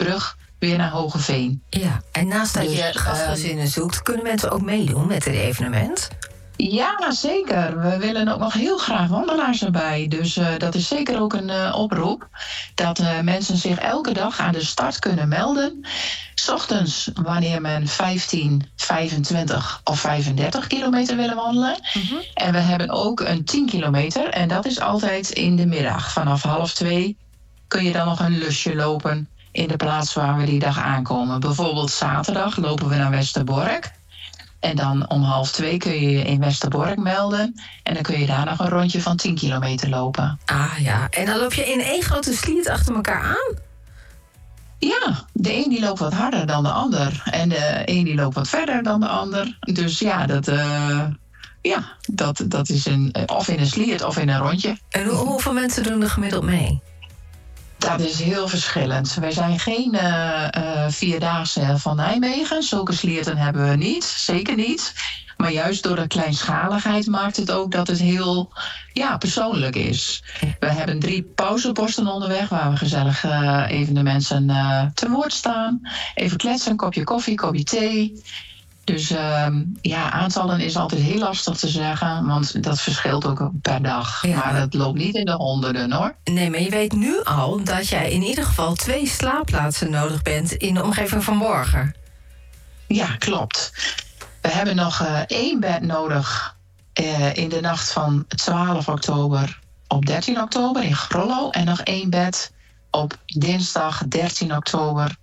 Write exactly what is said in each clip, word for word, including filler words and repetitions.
terug weer naar Hoogeveen. Ja, en naast dat Dus, je gastgezinnen zoekt, kunnen mensen ook meedoen met dit evenement? Ja, zeker. We willen ook nog heel graag wandelaars erbij. Dus uh, dat is zeker ook een uh, oproep. Dat uh, mensen zich elke dag aan de start kunnen melden. 's Ochtends wanneer men vijftien, vijfentwintig of vijfendertig kilometer willen wandelen. Mm-hmm. En we hebben ook een tien kilometer. En dat is altijd in de middag. Vanaf half twee kun je dan nog een lusje lopen in de plaats waar we die dag aankomen. Bijvoorbeeld zaterdag lopen we naar Westerbork. En dan om half twee kun je je in Westerbork melden. En dan kun je daar nog een rondje van tien kilometer lopen. Ah ja, en dan loop je in één grote sliert achter elkaar aan? Ja, de een die loopt wat harder dan de ander. En de een die loopt wat verder dan de ander. Dus ja, dat, uh, ja, dat, dat is een, of in een sliert of in een rondje. En hoe, hoeveel mensen doen er gemiddeld mee? Dat is heel verschillend. Wij zijn geen uh, uh, vierdaagse van Nijmegen. Zulke slierten hebben we niet, zeker niet. Maar juist door de kleinschaligheid maakt het ook dat het heel ja, persoonlijk is. We hebben drie pauzeposten onderweg waar we gezellig uh, even de mensen uh, te woord staan. Even kletsen, een kopje koffie, kopje thee. Dus uh, ja, aantallen is altijd heel lastig te zeggen, want dat verschilt ook per dag. Ja. Maar dat loopt niet in de honderden, hoor. Nee, maar je weet nu al dat jij in ieder geval twee slaapplaatsen nodig bent in de omgeving van Borger. Ja, klopt. We hebben nog uh, één bed nodig uh, in de nacht van twaalf oktober op dertien oktober in Grollo. En nog één bed op dinsdag dertien oktober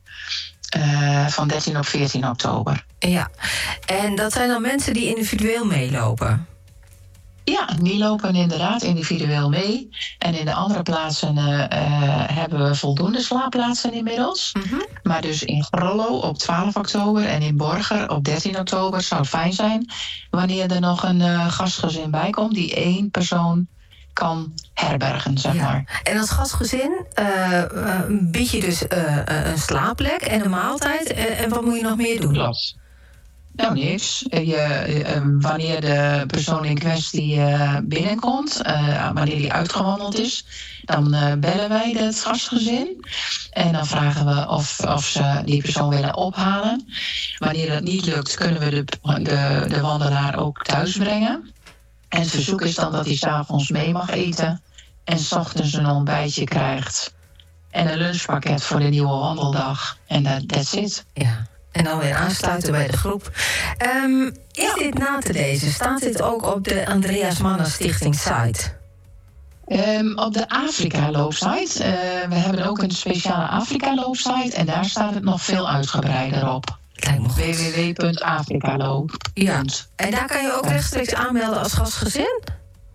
uh, van dertien op veertien oktober. Ja, en dat zijn dan mensen die individueel meelopen? Ja, die lopen inderdaad individueel mee. En in de andere plaatsen uh, uh, hebben we voldoende slaapplaatsen inmiddels. Mm-hmm. Maar dus in Grollo op twaalf oktober en in Borger op dertien oktober zou het fijn zijn wanneer er nog een uh, gastgezin bij komt die één persoon kan herbergen, zeg Ja. maar. En als gastgezin uh, uh, bied je dus uh, uh, een slaapplek en een maaltijd. Uh, en wat moet je nog meer doen? Klopt. Nou, niks. Je, uh, wanneer de persoon in kwestie uh, binnenkomt, uh, wanneer die uitgewandeld is, dan uh, bellen wij het gastgezin. En dan vragen we of, of ze die persoon willen ophalen. Wanneer dat niet lukt, kunnen we de, de, de wandelaar ook thuis brengen. En het verzoek is dan dat hij 's avonds mee mag eten en 's ochtends een ontbijtje krijgt. En een lunchpakket voor de nieuwe wandeldag. En dat that's it. Ja. En dan weer aansluiten bij de groep. Um, is Ja. dit na te lezen? Staat dit ook op de Andreas Manna Stichting site? Um, op de Afrika-loopsite. Uh, we hebben ook een speciale Afrika-loopsite. En daar staat het nog veel uitgebreider op. Lijkt me goed. w w w punt afrikaloop. Ja. En daar kan je ook rechtstreeks aanmelden als gastgezin?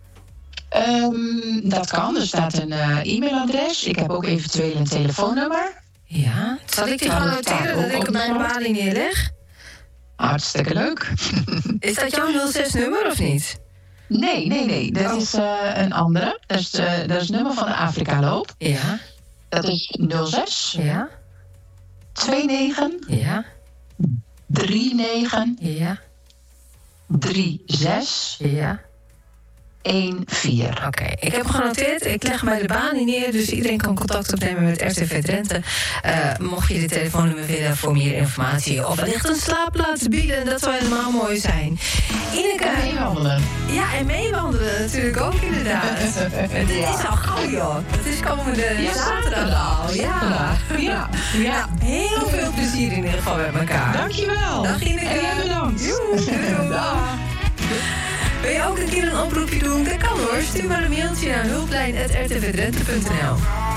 Um, dat kan. Er staat een uh, e-mailadres. Ik heb ook eventueel een telefoonnummer. Ja. Zal ik die Ja, gewoon dat staat noteren dat ook ik op hem de bij de site. balie neerleg? Hartstikke leuk. Is dat jouw nul zes nummer of niet? Nee, nee, nee. Dat Oh. is uh, een andere. Dat is, uh, dat is het nummer van de Afrika-loop. Ja. Dat is nul zes Ja. negen Ja. drie negen Ja. drie zes Ja. een vier. Oké, okay. Ik heb genoteerd. Ik leg hem bij de balie neer, dus iedereen kan contact opnemen met R T V Drenthe. Uh, mocht je de telefoonnummer willen voor meer informatie of wellicht een slaapplaats bieden, dat zou helemaal mooi zijn. Ineke. En meewandelen. Ja, en meewandelen natuurlijk ook inderdaad. Het is al gauw, joh. Het is komende Ja, zaterdag al. Ja. Ja, ja. Nou, heel veel plezier in ieder geval met elkaar. Dankjewel. Dag Ineke. En jij bedankt. Joe, doei. Dag. Wil je ook een keer een oproepje doen? Dat kan hoor. Stuur maar een mailtje naar hulplijn apenstaartje r t v drenthe punt n l.